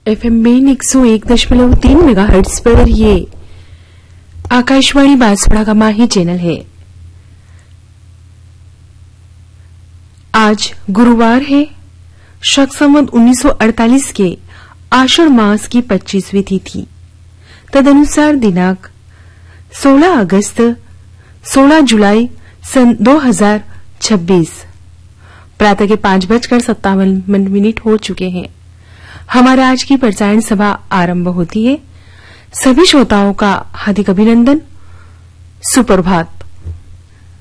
FM में 101.3 megahertz पर ये आकाशवाणी बांसवाड़ा का माही चैनल है। आज गुरुवार है, शक संवत 1948 के आषाढ़ मास की 25वीं तिथि, तदनुसार दिनांक 16 जुलाई सन 2026। प्रातः के 5:57 हो चुके हैं। हमारा आज की प्रसारण सभा आरंभ होती है। सभी श्रोताओं का हार्दिक अभिनंदन, सुप्रभात।